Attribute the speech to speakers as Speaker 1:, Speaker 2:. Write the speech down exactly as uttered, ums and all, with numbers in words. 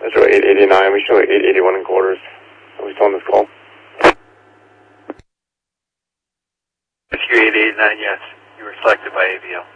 Speaker 1: Metro eight eighty-nine, we show eight eighty-one in quarters. Are we still on this call?
Speaker 2: Rescue eight eighty-nine, yes. You were selected by A V L.